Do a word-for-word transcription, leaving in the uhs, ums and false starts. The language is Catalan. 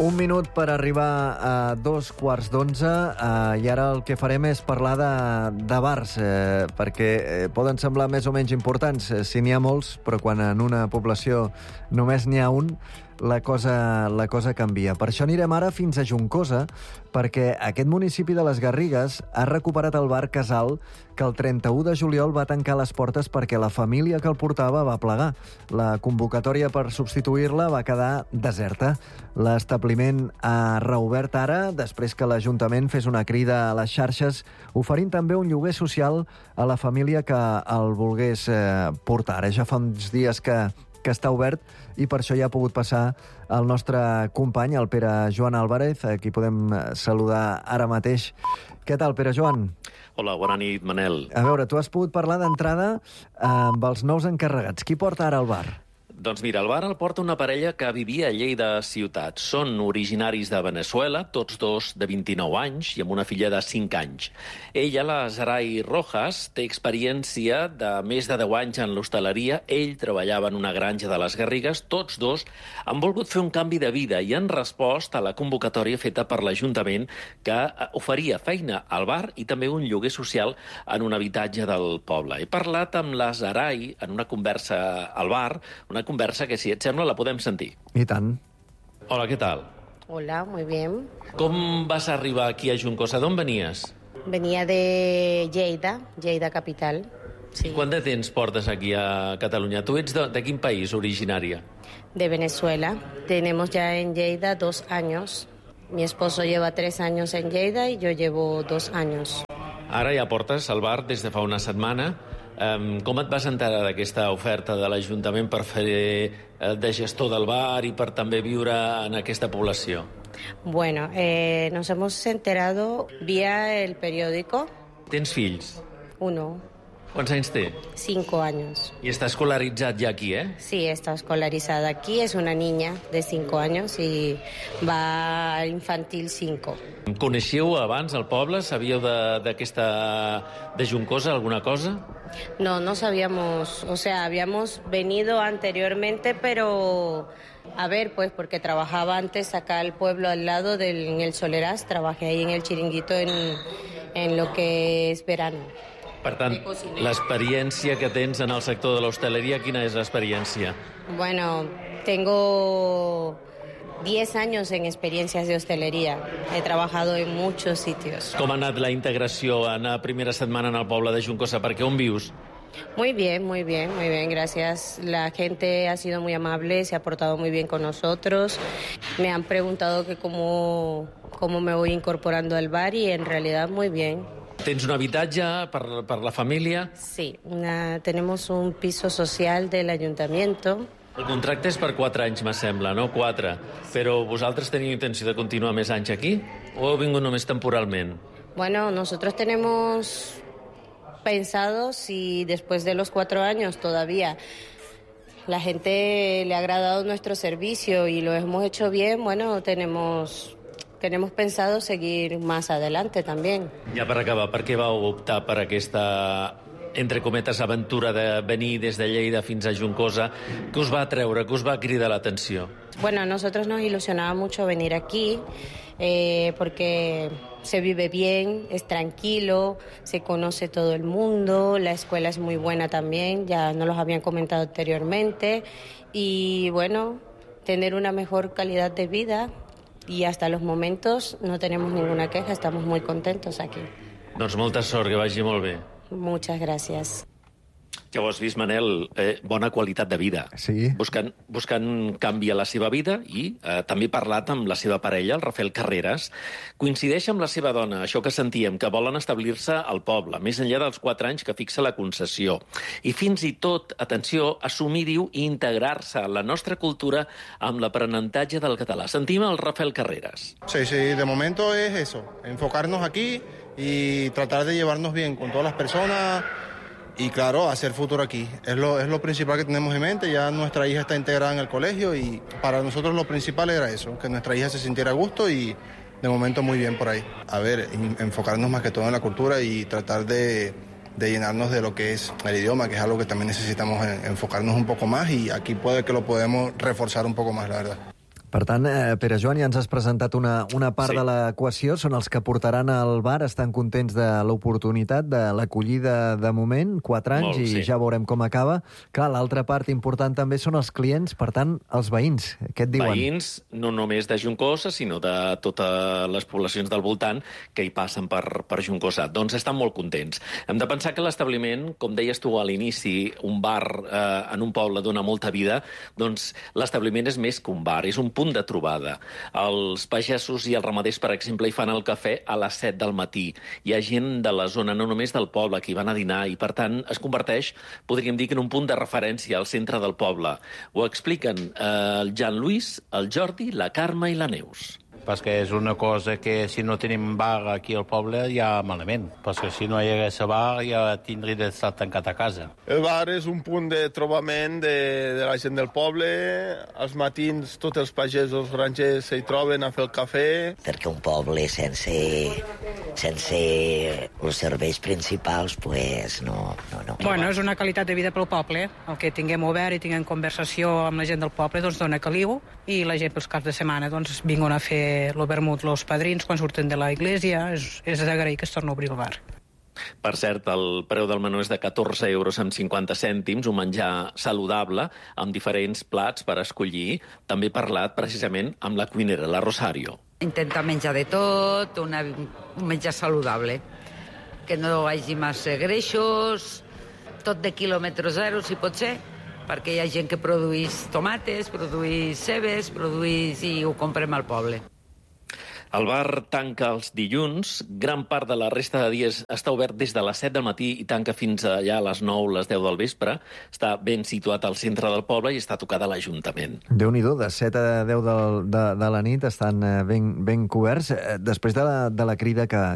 Un minut per arribar a dos quarts d'onze eh, i ara el que farem és parlar de, de bars, eh, perquè eh, poden semblar més o menys importants eh, si n'hi ha molts, però quan en una població només n'hi ha un, la cosa, la cosa canvia. Per això anirem ara fins a Juncosa, perquè aquest municipi de les Garrigues ha recuperat el bar Casal, que el trenta-u de juliol va tancar les portes perquè la família que el portava va plegar. La convocatòria per substituir-la va quedar deserta. L'establiment ha reobert ara, després que l'Ajuntament fes una crida a les xarxes, oferint també un lloguer social a la família que el volgués eh, portar. Ara ja fa uns dies que que està obert i per això ja ha pogut passar el nostre company, el Pere Joan Álvarez, a qui podem saludar ara mateix. Què tal, Pere Joan? Hola, bona nit, Manel. A veure, tu has pogut parlar d'entrada amb els nous encarregats. Qui porta ara el bar? Doncs mira, el bar el porta una parella que vivia a Lleida ciutat. Són originaris de Veneçuela, tots dos de vint-i-nou anys i amb una filla de cinc anys. Ella, la Sarai Rojas, té experiència de més de deu anys en l'hostaleria. Ell treballava en una granja de les Garrigues. Tots dos han volgut fer un canvi de vida i han respost a la convocatòria feta per l'Ajuntament que oferia feina al bar i també un lloguer social en un habitatge del poble. He parlat amb la Sarai en una conversa al bar, una conversa que, si et sembla, la podem sentir. I tant. Hola, què tal? Hola, muy bien. Com vas arribar aquí a Juncosa? D'on venies? Venía de Lleida, Lleida capital. Sí. I quant de temps portes aquí a Catalunya? Tu ets de, de quin país originària? De Venezuela. Tenemos ya en Lleida dos años. Mi esposo lleva tres años en Lleida y yo llevo dos años. Ara ja portes al bar des de fa una setmana. Um, com et vas enterar d'aquesta oferta de l'Ajuntament per fer eh, de gestor del bar i per també viure en aquesta població? Bueno, eh, nos hemos enterado vía el periódico. Tens fills? Uno. Quants anys té? Cinco años. I està escolaritzat ja aquí, eh? Sí, está escolarizada aquí. Es una niña de cinco años y va a infantil cinco. Coneixíeu abans el poble? Sabíeu d'aquesta... de Juncosa alguna cosa? No, no sabíamos, o sea, habíamos venido anteriormente, pero a ver, pues porque trabajaba antes acá al pueblo al lado del, en el Solerás, trabajé ahí en el chiringuito en, en lo que es verano. Per tant, l'experiència que tens en el sector de l'hostaleria, quina és l'experiència? Bueno, tengo diez años en experiencias de hostelería. He trabajado en muchos sitios. Com ha anat la integració en la primera setmana en el poble de Juncosa? Perquè on vius? Muy bien, muy bien, muy bien, gracias. La gente ha sido muy amable, se ha portado muy bien con nosotros. Me han preguntado que cómo, cómo me voy incorporando al bar y en realidad muy bien. Tens un habitatge per, per la família? Sí, una, tenemos un piso social del ayuntamiento. El contracte és per quatre anys, me sembla, no? Quatre. Però vosaltres teniu intenció de continuar més anys aquí? O heu vingut només temporalment? Bueno, nosotros tenemos pensado si después de los cuatro años todavía la gente le ha agradado nuestro servicio y lo hemos hecho bien, bueno, tenemos... Tenemos pensado seguir más adelante también. Ja per acabar, per què vau optar per aquesta, entre cometes, aventura de venir des de Lleida fins a Juncosa? Què us va atreure, què us va cridar l'atenció? Bueno, a nosotros nos ilusionaba mucho venir aquí eh, porque se vive bien, es tranquilo, se conoce todo el mundo, la escuela es muy buena también, ya nos los habían comentado anteriormente, y bueno, tener una mejor calidad de vida. Y hasta los momentos no tenemos ninguna queja, estamos muy contentos aquí. Doncs molta sort, que vagi molt bé. Muchas gracias. Ja ho has vist, Manel, eh, bona qualitat de vida. Sí. Buscant, buscant canvi a la seva vida i eh, també he parlat amb la seva parella, el Rafael Carreras. Coincideix amb la seva dona, això que sentíem, que volen establir-se al poble, més enllà dels quatre anys que fixa la concessió. I fins i tot, atenció, assumir, diu, i integrar-se a la nostra cultura amb l'aprenentatge del català. Sentim el Rafael Carreras. Sí, sí, de momento es eso, enfocarnos aquí y tratar de llevarnos bien con todas las personas. Y claro, hacer futuro aquí. Es lo, es lo principal que tenemos en mente. Ya nuestra hija está integrada en el colegio y para nosotros lo principal era eso, que nuestra hija se sintiera a gusto y de momento muy bien por ahí. A ver, enfocarnos más que todo en la cultura y tratar de, de llenarnos de lo que es el idioma, que es algo que también necesitamos enfocarnos un poco más y aquí puede que lo podemos reforzar un poco más, la verdad. Per tant, eh, Pere Joan, ja ens has presentat una, una part Sí. de l'equació. Són els que portaran al bar, estan contents de l'oportunitat, de l'acollida de moment, quatre anys, Molt, i sí. ja veurem com acaba. Clar, l'altra part important també són els clients, per tant, els veïns. Què et diuen? Veïns, no només de Juncosa, sinó de totes les poblacions del voltant que hi passen per, per Juncosa. Doncs estan molt contents. Hem de pensar que l'establiment, com deies tu a l'inici, un bar eh, en un poble dona molta vida, doncs l'establiment és més que un bar, és un punt de trobada. Els pagesos i els ramaders, per exemple, hi fan el cafè a les set del matí. Hi ha gent de la zona, no només del poble, que hi van a dinar, i per tant es converteix, podríem dir, que en un punt de referència al centre del poble. Ho expliquen eh, el Jan Luis, el Jordi, la Carme i la Neus. Perquè és una cosa que si no tenim bar aquí al poble ja malament, perquè si no hi hagués bar ja tindria d'estar tancat a casa. El bar és un punt de trobament de, de la gent del poble. Als matins tots els pagesos, els grangers s'hi troben a fer el cafè. Perquè un poble sense, sense els serveis principals, pues no, no, no. Bueno, és una qualitat de vida pel poble. El que tinguem obert i tinguem conversació amb la gent del poble doncs dona caliu, i la gent pels caps de setmana doncs vinguin a fer el vermut los padrins quan surten de la iglesia. És, és d'agrair que es torna a obrir el bar. Per cert, el preu del menú és de catorze euros amb cinquanta cèntims, un menjar saludable, amb diferents plats per escollir. També he parlat precisament amb la cuinera, la Rosario. Intenta menjar de tot, una, un menjar saludable, que no hi hagi massa greixos, tot de quilòmetre zero, si pot ser, perquè hi ha gent que produeix tomates, produeix cebes, produeix i ho comprem al poble. El bar tanca els dilluns, gran part de la resta de dies està obert des de les set del matí i tanca fins allà a les nou, les deu del vespre. Està ben situat al centre del poble i està tocat a l'Ajuntament. Déu-n'hi-do, de set a deu de, de, de la nit estan eh, ben, ben coberts. Eh, Després de la, de la crida que,